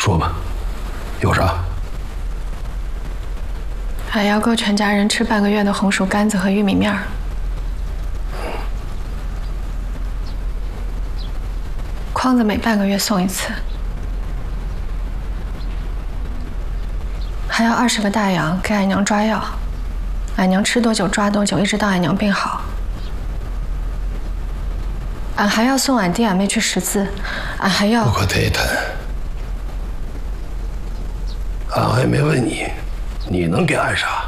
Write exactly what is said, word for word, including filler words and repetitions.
说吧，有啥？ 俺要够全家人吃半个月的红薯干子和玉米面儿。筐子每半个月送一次。还要二十个大洋给俺娘抓药，俺娘吃多久抓多久，一直到俺娘病好。俺还要送俺弟俺妹去识字，俺还要。 不可忒谈。俺还没问你，你能给俺啥？